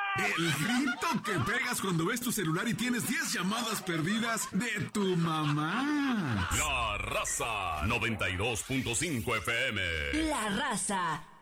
El grito que pegas cuando ves tu celular y tienes 10 llamadas perdidas de tu mamá. La Raza 92.5 FM. La Raza